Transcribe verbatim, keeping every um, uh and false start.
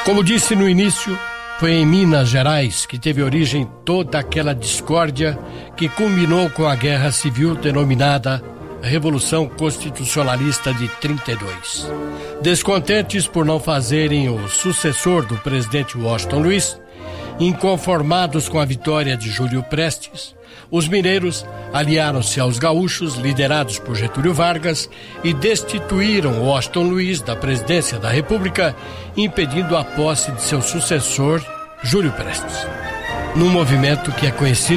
Como disse no início, foi em Minas Gerais que teve origem toda aquela discórdia que culminou com a Guerra Civil denominada Revolução Constitucionalista de trinta e dois. Descontentes por não fazerem o sucessor do presidente Washington Luiz, inconformados com a vitória de Júlio Prestes, os mineiros aliaram-se aos gaúchos, liderados por Getúlio Vargas, e destituíram Washington Luiz da presidência da República, impedindo a posse de seu sucessor, Júlio Prestes. Num movimento que é conhecido